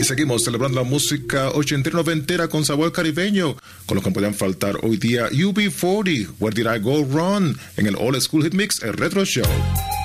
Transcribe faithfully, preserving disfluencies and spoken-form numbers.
seguimos celebrando la música ochentera noventera con sabor caribeño, con los que podían faltar hoy día U B cuarenta, Where Did I Go Wrong, en el Old School Hit Mix, el Retro Show.